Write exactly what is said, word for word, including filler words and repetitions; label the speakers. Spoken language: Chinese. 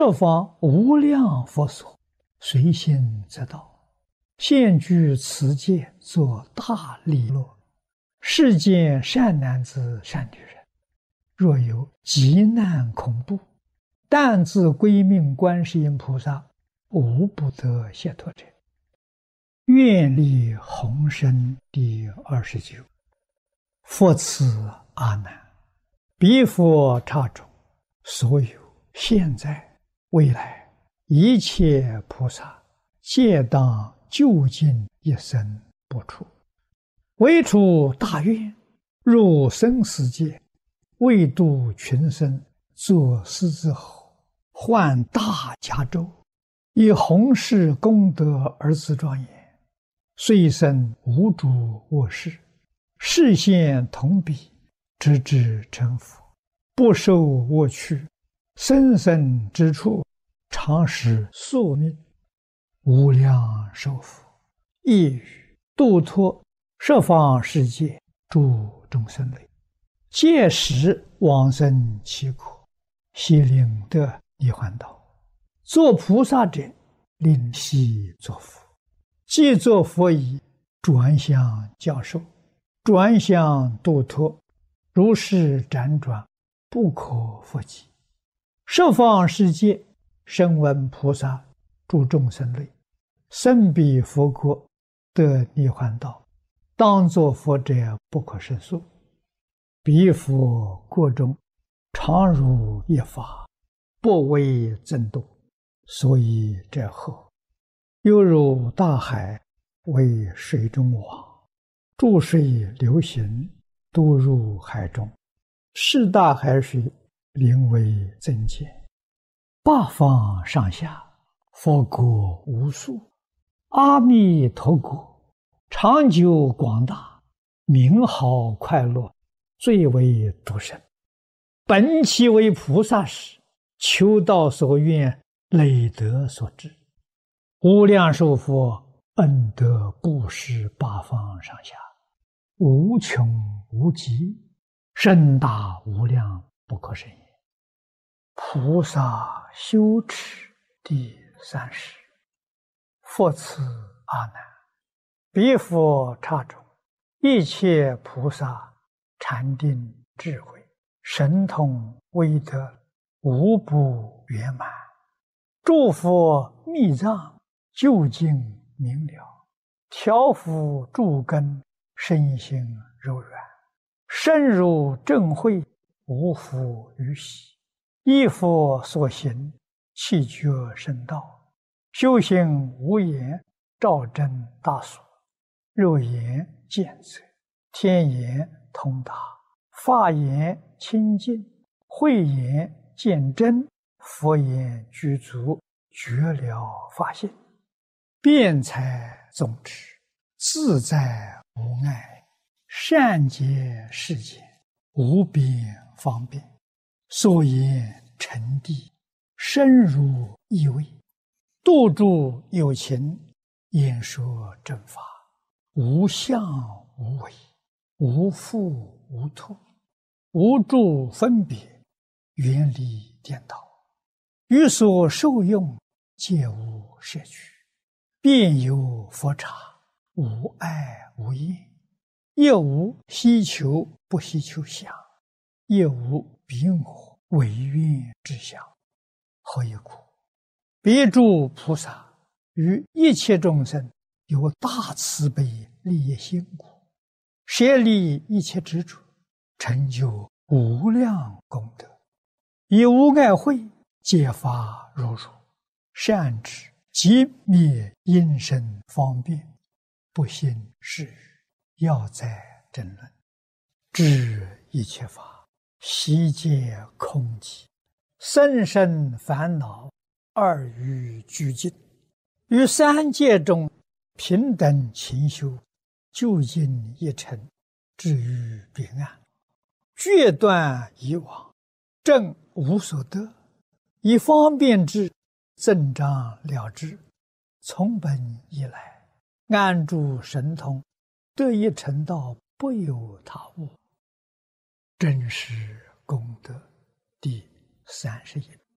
Speaker 1: 设方无量佛所，随心则到，现具此界，作大利乐。世间善男子、善女人，若有急难恐怖，但自归命观世音菩萨，无不得解脱者。愿力宏深第二十九。复次阿难，彼佛刹中，所有现在未来一切菩萨，皆当究竟一生不出，唯除大愿，入生死界，为度群生，作狮子吼，唤大迦咒，以弘誓功德而自庄严，遂生无主卧室，视现同彼，直至成佛，不受我趣，生生之处，常使宿命，无量寿福，一语度脱十方世界诸众生类，届时往生其苦，悉令得涅槃道。做菩萨者，令悉作佛，既作佛已，转向教授，转向度脱，如是辗转，不可复计。十方世界，声闻菩萨诸众生类，生彼佛国，得涅槃道，当作佛者不可胜数。彼佛国中，常如一法，不为增度，所以者后，犹如大海，为水中网，注水流行，都入海中，是大海水，名为增减。八方上下，佛国无数，阿弥陀国，长久广大，名好快乐，最为独生。本其为菩萨时，求道所愿，累德所致，无量寿佛恩德布施八方上下，无穷无极，深大无量，不可胜也。菩萨修持第三十。复次阿难，彼佛刹中，一切菩萨禅定智慧神通威德，无不圆满。诸佛密藏究竟明了，调伏诸根，身心柔软，深入正慧，无复于喜。依佛所行，气觉深道，修行无言，照真大所，肉眼见则，天眼通达，法眼清净，慧眼见真，佛眼具足，觉了法性，辩才总持，自在无碍，善解世间，无边方便，所言沉谛，深入意味，度诸有情，演说正法，无相无为，无复无脱，无住分别，远离颠倒，于所受用，皆无摄取，遍有佛刹，无爱无厌，亦无希求不希求相，亦无彼我唯愿之相。何以故？彼诸菩萨于一切众生有大慈悲利益心故，舍利一切执着，成就无量功德，以无碍慧，揭发如如，善知即灭因身方便，不信是语，要在争论，知一切法悉皆空寂，生生烦恼，二欲俱尽，于三界中平等勤修，究竟一尘，至于彼岸，决断以往，正无所得，以方便之，增长了之，从本以来，安住神通，得一成道，不有他物。真实功德第三十一。